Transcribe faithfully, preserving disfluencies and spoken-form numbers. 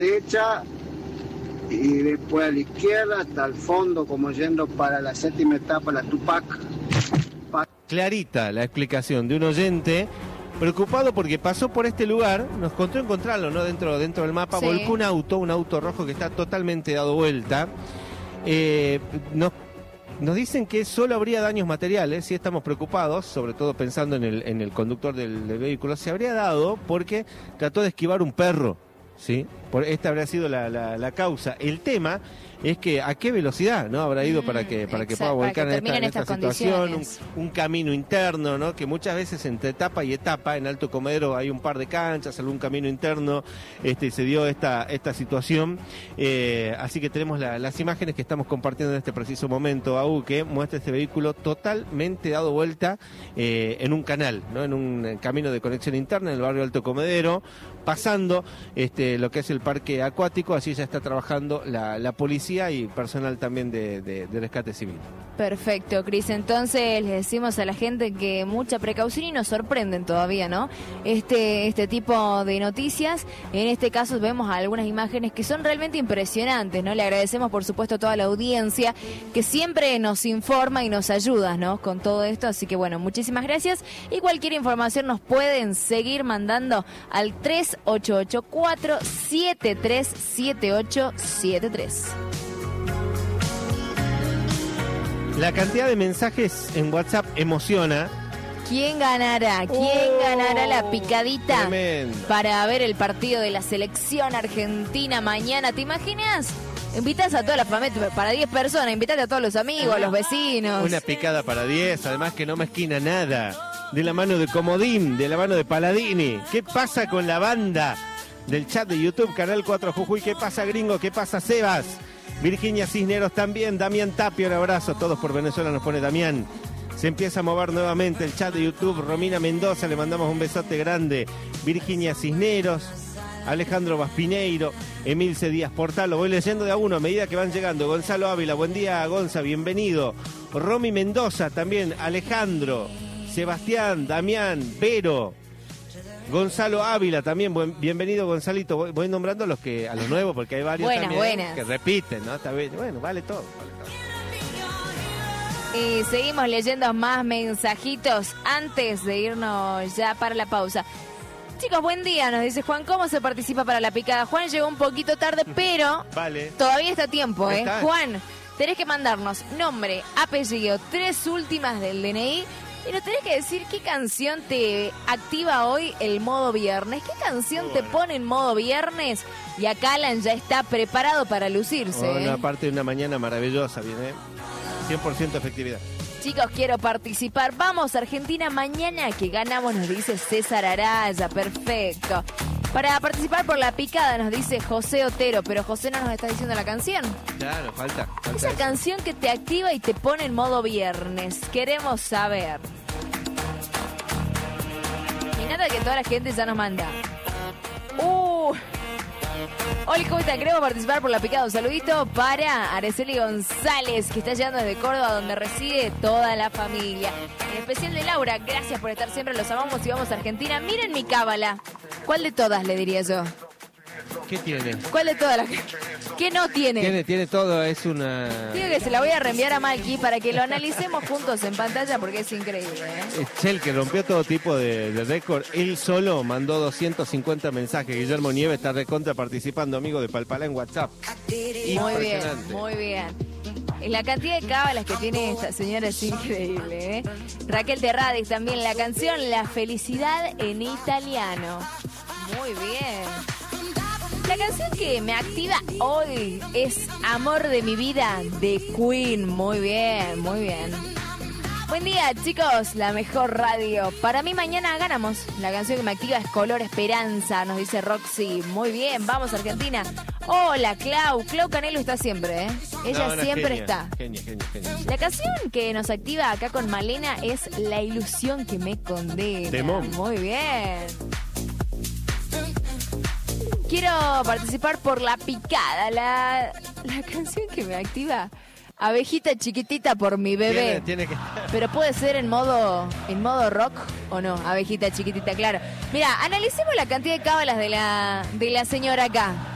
derecha y después a la izquierda hasta el fondo, como yendo para la séptima etapa, la Tupac. Clarita la explicación de un oyente preocupado porque pasó por este lugar, nos contó encontrarlo, ¿no? Dentro, dentro del mapa, sí. Volcó un auto, un auto rojo que está totalmente dado vuelta. Eh, nos, nos dicen que solo habría daños materiales, sí estamos preocupados, sobre todo pensando en el, en el conductor del, del vehículo. Se habría dado porque trató de esquivar un perro, ¿sí? Por, esta habría sido la, la, la causa. El tema es que a qué velocidad, ¿no? Habrá ido para que para que pueda volcar en esta, en esta situación, un, un camino interno, ¿no? Que muchas veces entre etapa y etapa, en Alto Comedero hay un par de canchas, algún camino interno, este se dio esta esta situación. Eh, así que tenemos la, las imágenes que estamos compartiendo en este preciso momento, Au, que muestra este vehículo totalmente dado vuelta eh, en un canal, ¿no? En un camino de conexión interna en el barrio Alto Comedero, pasando este lo que es el parque acuático. Así ya está trabajando la, la policía y personal también de, de, de rescate civil. Perfecto, Cris. Entonces les decimos a la gente que mucha precaución y nos sorprenden todavía, ¿no? Este, este tipo de noticias. En este caso vemos algunas imágenes que son realmente impresionantes, ¿no? Le agradecemos por supuesto a toda la audiencia que siempre nos informa y nos ayuda, ¿no? Con todo esto. Así que bueno, muchísimas gracias. Y cualquier información nos pueden seguir mandando al tres ocho ocho cuatro siete tres siete ocho siete tres. La cantidad de mensajes en WhatsApp emociona. ¿Quién ganará? ¿Quién oh, ganará la picadita tremendo. Para ver el partido de la selección argentina mañana? ¿Te imaginas? Invitas a toda la familia, para diez personas, invitate a todos los amigos, a los vecinos. Una picada para diez, además que no me esquina nada. De la mano de Comodín, de la mano de Paladini. ¿Qué pasa con la banda del chat de YouTube, Canal cuatro Jujuy? ¿Qué pasa, gringo? ¿Qué pasa, Sebas? Virginia Cisneros también, Damián Tapia, un abrazo, todos por Venezuela nos pone Damián. Se empieza a mover nuevamente el chat de YouTube, Romina Mendoza, le mandamos un besote grande. Virginia Cisneros, Alejandro Baspineiro, Emilce Díaz Portal, lo voy leyendo de a uno a medida que van llegando. Gonzalo Ávila, buen día Gonza, bienvenido. Romy Mendoza también, Alejandro, Sebastián, Damián, Vero. Gonzalo Ávila también, buen, bienvenido Gonzalito. Voy, voy nombrando a los que a los nuevos porque hay varios buenas, también buenas. que repiten, ¿no? Está bien. Bueno, vale todo, vale todo. Y seguimos leyendo más mensajitos antes de irnos ya para la pausa. Chicos, buen día, nos dice Juan, ¿cómo se participa para la picada? Juan llegó un poquito tarde, pero vale. Todavía está a tiempo, ¿eh? Está. Juan, tenés que mandarnos nombre, apellido, tres últimas del D N I. Y nos tenés que decir qué canción te activa hoy el modo viernes. ¿Qué canción bueno. te pone en modo viernes? Y acá Alan ya está preparado para lucirse. Bueno, ¿eh? aparte de una mañana maravillosa, viene cien por ciento efectividad. Chicos, quiero participar. Vamos, Argentina, mañana que ganamos, nos dice César Araya. Perfecto. Para participar por la picada, nos dice José Otero, pero José no nos está diciendo la canción. Claro, falta. falta Esa eso. canción que te activa y te pone en modo viernes. Queremos saber. Y nada que toda la gente ya nos manda. Uh. Hola, ¿cómo están? Queremos participar por la picada. Un saludito para Araceli González, que está llegando desde Córdoba, donde reside toda la familia. En especial de Laura, gracias por estar siempre, los amamos y vamos a Argentina. Miren mi cábala. ¿Cuál de todas le diría yo? ¿Qué tiene? ¿Cuál de todas las que... ¿Qué no tiene? Tiene, tiene todo, es una... Digo que se la voy a reenviar a Malky para que lo analicemos juntos en pantalla porque es increíble, ¿eh? Chel, que rompió todo tipo de, de récord. Él solo mandó doscientos cincuenta mensajes. Guillermo Nieves está recontra participando, amigo de Palpalá en WhatsApp. Muy bien, muy bien. La cantidad de cábalas que tiene esta señora es increíble, ¿eh? Raquel Terradis también, la canción La Felicidad en italiano. Muy bien. La canción que me activa hoy es Amor de mi vida de Queen. Muy bien, muy bien. Buen día, chicos, la mejor radio. Para mí mañana ganamos. La canción que me activa es Color Esperanza, nos dice Roxy. Muy bien, vamos Argentina. Hola, Clau. Clau Canelo está siempre, ¿eh? Ella no, no, siempre genia, está. Genia, genia, genia. La canción que nos activa acá con Malena es La ilusión que me condena. Temón. Muy bien. Quiero participar por la picada, la, la canción que me activa. Abejita chiquitita por mi bebé. Tiene, tiene que... Pero puede ser en modo en modo rock o no, abejita chiquitita, claro. Mira, analicemos la cantidad de cábalas de la, de la señora acá.